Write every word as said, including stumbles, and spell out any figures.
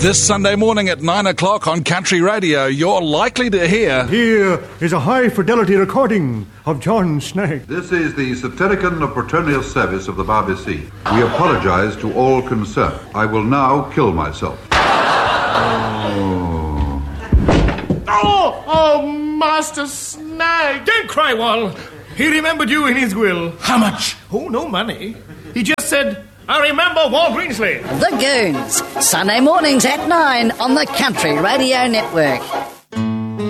This Sunday morning at nine o'clock on Country Radio, you're likely to hear... Here is a high-fidelity recording of John Snag. This is the Septericon of Paternial Service of the B B C. We apologise to all concerned. I will now kill myself. Oh, oh, oh Master Snag. Don't cry, Wal. He remembered you in his will. How much? Oh, no money. He just said, I remember Wal Greensley. The Goons, Sunday mornings at nine on the Country Radio Network.